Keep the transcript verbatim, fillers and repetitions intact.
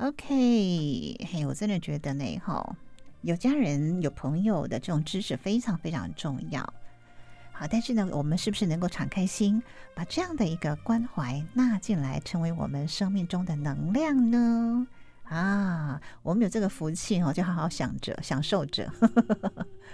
OK， 嘿，我真的觉得呢，哈，有家人、有朋友的这种支持非常非常重要。好，但是呢，我们是不是能够敞开心，把这样的一个关怀纳进来，成为我们生命中的能量呢？啊，我们有这个福气哦，就好好想着、享受着。